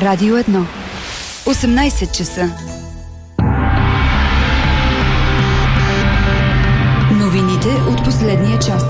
Радио 1. 18 часа. Новините от последния час.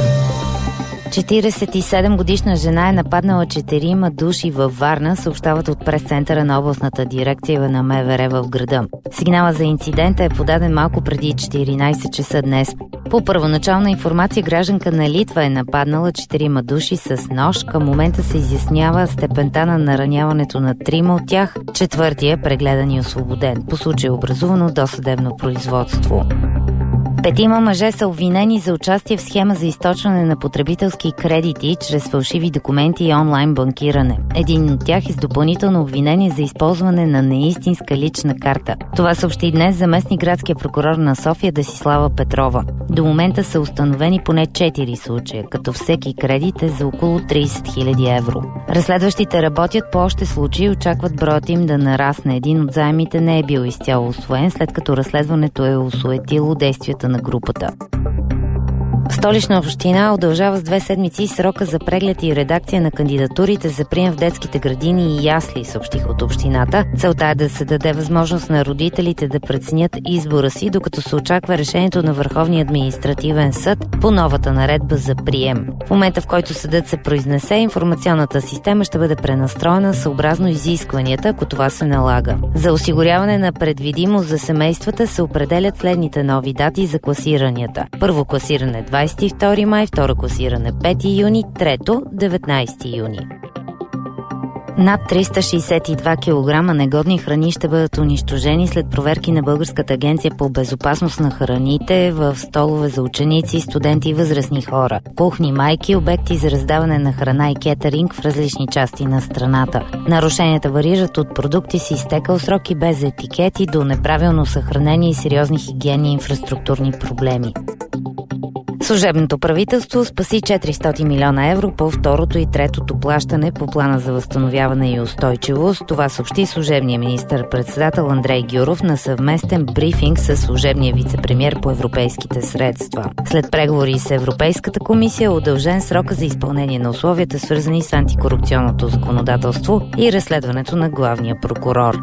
47-годишна жена е нападнала 4 души във Варна, съобщават от прес-центъра на областната дирекция на МВР в града. Сигнала за инцидента е подаден малко преди 14 часа днес. По първоначална информация, гражданка на Литва е нападнала 4 души с нож. Към момента се изяснява степента на нараняването на 3 от тях. 4 е прегледан и освободен. По случай образувано досъдебно производство. 5 мъже са обвинени за участие в схема за източване на потребителски кредити чрез фалшиви документи и онлайн банкиране. Един от тях е с допълнително обвинение за използване на неистинска лична карта. Това съобщи днес заместник градския прокурор на София Десислава Петрова. До момента са установени поне 4 случая, като всеки кредит е за около 30 000 евро. Разследващите работят по още случаи и очакват броят им да нарасне. Един от заемите не е бил изцяло усвоен, след като разследването е осуетило действията на групата. Столична община удължава с 2 седмици срока за преглед и редакция на кандидатурите за прием в детските градини и ясли, съобщиха от общината. Целта е да се даде възможност на родителите да преценят избора си, докато се очаква решението на Върховния административен съд по новата наредба за прием. В момента, в който съдът се произнесе, информационната система ще бъде пренастроена съобразно изискванията, ако това се налага. За осигуряване на предвидимост за семействата се определят следните нови дати за класиранията. Първо класиране 22 май, второ класиране 5 юни, трето 19 юни. Над 362 кг негодни храни ще бъдат унищожени след проверки на Българската агенция по безопасност на храните в столове за ученици, студенти и възрастни хора, кухни, майки, обекти за раздаване на храна и кетеринг в различни части на страната. Нарушенията варират от продукти с изтекал срок и без етикети до неправилно съхранение и сериозни хигиенни и инфраструктурни проблеми. Служебното правителство спаси 400 милиона евро по второто и третото плащане по плана за възстановяване и устойчивост. Това съобщи служебния министър-председател Андрей Гюров на съвместен брифинг с служебния вице-премиер по европейските средства. След преговори с Европейската комисия е удължен срока за изпълнение на условията, свързани с антикорупционното законодателство и разследването на главния прокурор.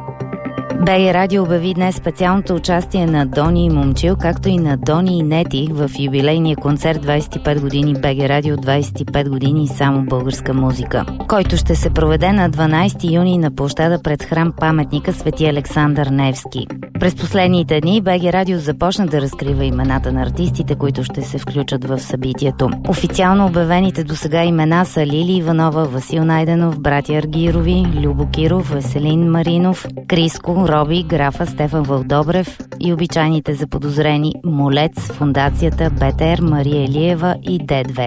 БГ Радио обяви днес специалното участие на Дони и Момчил, както и на Дони и Нети в юбилейния концерт 25 години БГ Радио, 25 години само българска музика, който ще се проведе на 12 юни на площада пред храм паметника Свети Александър Невски. През последните дни БГ Радио започна да разкрива имената на артистите, които ще се включат в събитието. Официално обявените досега имена са Лили Иванова, Васил Найденов, братя Аргирови, Любо Киров, Веселин Маринов, Криско, Роби, Графа, Стефан Вълдобрев и обичайните заподозрени Молец, Фондацията, БТР, Мария Елиева и Д2.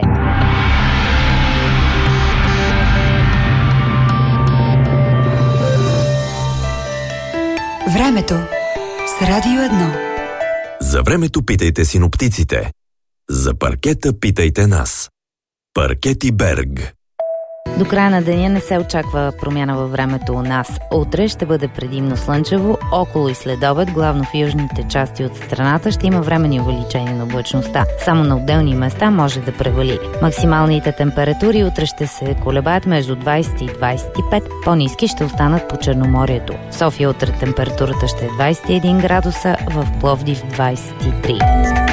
Времето с Радио 1. За времето питайте синоптиците. За паркета питайте нас. Паркети Берг. До края на деня не се очаква промяна във времето у нас. Утре ще бъде предимно слънчево, около и следобед, главно в южните части от страната ще има временни увеличения на облачността. Само на отделни места може да превали. Максималните температури утре ще се колебаят между 20 и 25, по-ниски ще останат по Черноморието. В София утре температурата ще е 21 градуса, в Пловдив 23.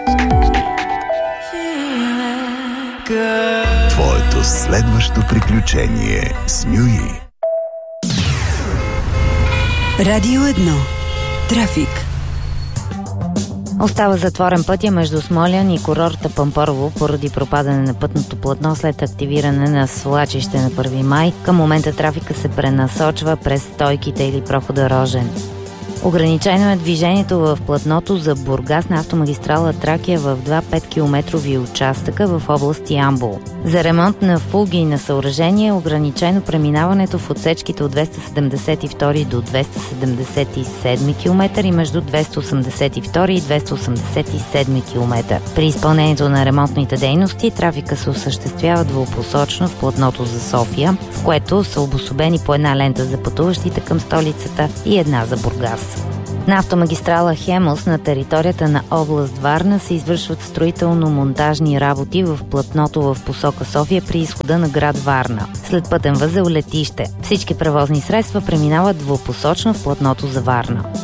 Твоето следващо приключение с Мюи. Радио 1. Трафик. Остава затворен пътя между Смолян и курорта Пампорово поради пропадане на пътното платно след активиране на свлачище на 1 май. Към момента трафика се пренасочва през стойките или прохода Рожен. Ограничено е движението в платното за Бургас на автомагистрала Тракия в 2 5-километрови участъка в област Ямбол. За ремонт на фуги на съоръжение е ограничено преминаването в отсечките от 272 до 277 км и между 282 и 287 км. При изпълнението на ремонтните дейности трафика се осъществява двупосочно в платното за София, в което са обособени по една лента за пътуващите към столицата и една за Бургас. На автомагистрала Хемус на територията на област Варна се извършват строително-монтажни работи в платното в посока София при изхода на град Варна. След пътен възел летище. Всички превозни средства преминават двупосочно в платното за Варна.